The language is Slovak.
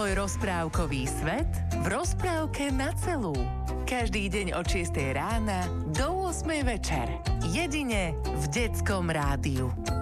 svoj rozprávkový svet v rozprávke na celú. Každý deň od 6 rána do 8 večer. Jedine v Detskom rádiu.